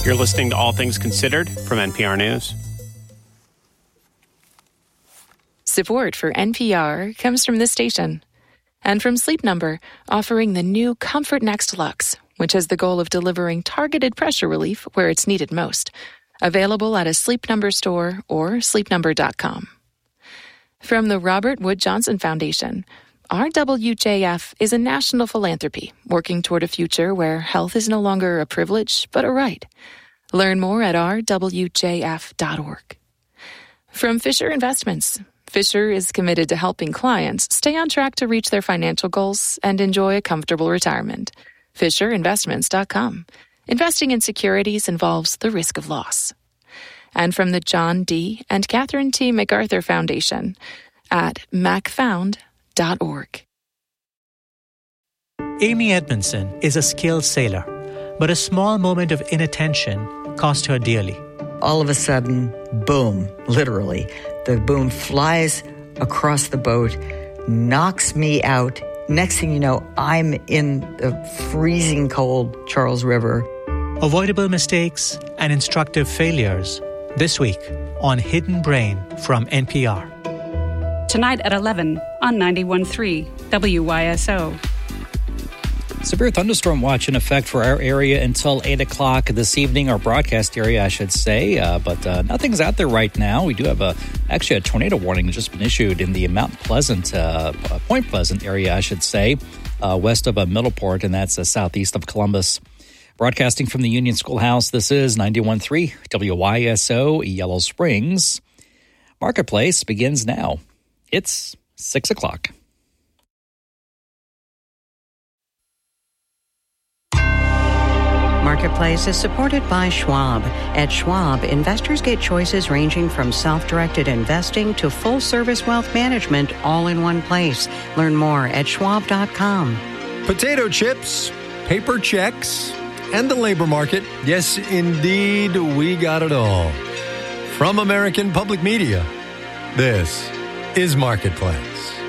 You're listening to All Things Considered from NPR News. Support for NPR comes from this station and from Sleep Number, offering the new Comfort Next Luxe, which has the goal of delivering targeted pressure relief where it's needed most. Available at a Sleep Number store or sleepnumber.com. From the Robert Wood Johnson Foundation, RWJF is a national philanthropy working toward a future where health is no longer a privilege but a right. Learn more at rwjf.org. From Fisher Investments, Fisher is committed to helping clients stay on track to reach their financial goals and enjoy a comfortable retirement. FisherInvestments.com. Investing in securities involves the risk of loss. And from the John D. and Catherine T. MacArthur Foundation at macfound.org. Amy Edmondson is a skilled sailor, but a small moment of inattention cost her dearly. All of a sudden, boom, literally, the boom flies across the boat, knocks me out. Next thing you know, I'm in the freezing cold Charles River. Avoidable mistakes and instructive failures. This week on Hidden Brain from NPR. Tonight at 11 on 91.3 WYSO. Severe thunderstorm watch in effect for our area until 8 o'clock this evening, our broadcast area, I should say. But nothing's out there right now. We do have actually a tornado warning that's just been issued in the Mount Pleasant, Point Pleasant area, I should say, west of Middleport, and that's southeast of Columbus. Broadcasting from the Union Schoolhouse, this is 91.3 WYSO, Yellow Springs. Marketplace begins now. It's 6 o'clock. Marketplace is supported by Schwab. At Schwab, investors get choices ranging from self-directed investing to full-service wealth management all in one place. Learn more at schwab.com. Potato chips, paper checks, and the labor market. Yes, indeed, we got it all. From American Public Media, this is Marketplace.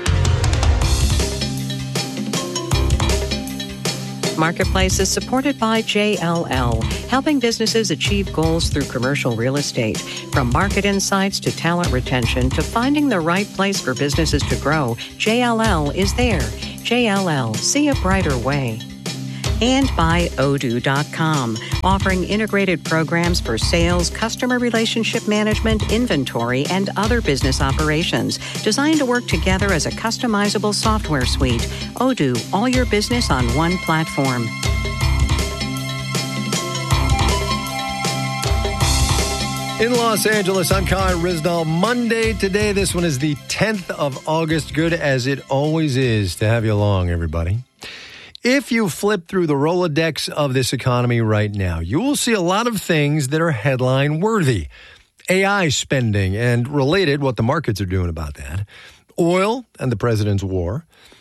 Marketplace is supported by JLL, helping businesses achieve goals through commercial real estate. From market insights to talent retention to finding the right place for businesses to grow, JLL is there. JLL, see a brighter way. And by Odoo.com, offering integrated programs for sales, customer relationship management, inventory, and other business operations, designed to work together as a customizable software suite. Odoo, all your business on one platform. In Los Angeles, I'm Kai Ryssdal. Monday today. This one is the 10th of August. Good as it always is to have you along, everybody. If you flip through the Rolodex of this economy right now, you will see a lot of things that are headline-worthy. AI spending and related, what the markets are doing about that. Oil and the president's war.